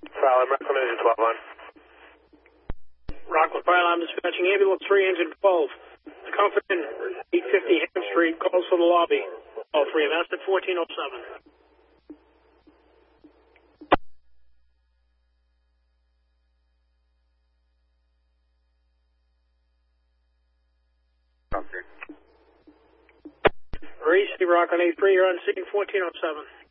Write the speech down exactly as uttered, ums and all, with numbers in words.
Solid, Rockland Engine twelve on. Rockland Fire Alarm dispatching ambulance three, engine twelve. Comfort in eight fifty Ham Street, calls for the lobby. All three of us at fourteen oh seven. Okay. Reese, Rockland eight three, you're on scene fourteen oh seven.